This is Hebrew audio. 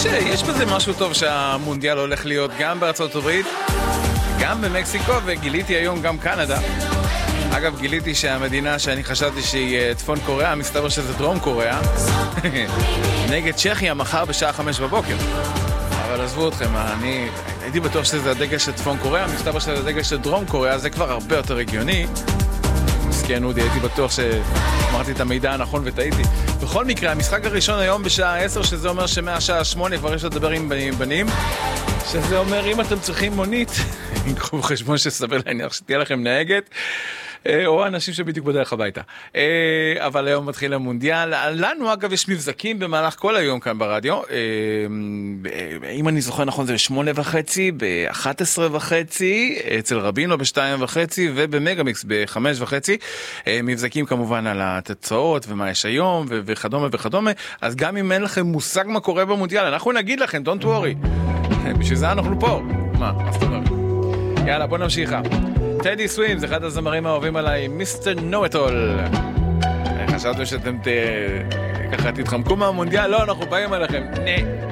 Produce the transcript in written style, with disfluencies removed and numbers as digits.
יש בזה משהו טוב שהמונדיאל הולך להיות גם בארצות הברית, גם במקסיקו, וגיליתי היום גם קנדה. אגב, גיליתי שהמדינה שאני חשבתי שהיא צפון קוריאה, מסתבר שזה דרום קוריאה. נגד צ'כיה מחר בשעה 5 בבוקר. אבל עזבו אתכם, אני הייתי בטוח שזה הדגל של צפון קוריאה, מסתבר שזה הדגל של דרום קוריאה, זה כבר הרבה יותר הגיוני. מסכן אודי, הייתי בטוח שאמרתי את המידע הנכון וטעיתי. בכל מקרה, המשחק הראשון היום בשעה 10, שזה אומר שמהשעה 8 כבר יש לדבר עם בנים, שזה אומר אם אתם צריכים מונית, קחו בחשבון שסבל להניח שתהיה לכם נהגת, או אנשים שבדיוק בדרך הביתה. אבל היום מתחיל המונדיאל. לנו אגב יש מבזקים במהלך כל היום כאן ברדיו. אם אני זוכר נכון זה ב8:30, ב11:30, אצל רבינו ב2:30 ובמגמיקס ב5:30. מבזקים כמובן על התוצאות ומה יש היום וכדומה וכדומה. אז גם אם אין לכם מושג מה קורה במונדיאל, אנחנו נגיד לכם, don't worry. בשביל זה אנחנו פה. מה זאת אומרת? יאללה, בוא נמשיך. טדי סווים, זה אחד הזמרים האהובים עליי, מיסטר נואטול. חשבתם שאתם ככה תתחמקו מהמונדיאל? לא, אנחנו באים עליכם.